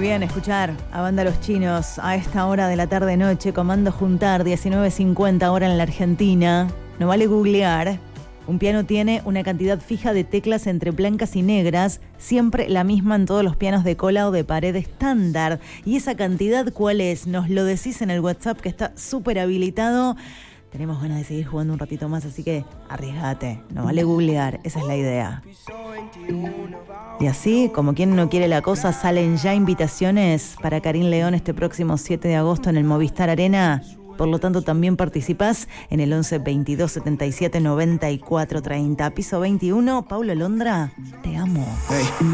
Bien, escuchar a Banda Los Chinos a esta hora de la tarde-noche, Comando Juntar, 19:50 hora en la Argentina. No vale googlear. Un piano tiene una cantidad fija de teclas entre blancas y negras, siempre la misma en todos los pianos de cola o de pared estándar. ¿Y esa cantidad cuál es? Nos lo decís en el WhatsApp, que está súper habilitado. Tenemos ganas de seguir jugando un ratito más, así que arriesgate. No vale googlear, esa es la idea. Y así, como quien no quiere la cosa, salen ya invitaciones para Karin León este próximo 7 de agosto en el Movistar Arena. Por lo tanto, también participás en el 11 22 77 94 30. Piso 21, Paulo Londra, te amo. Hey.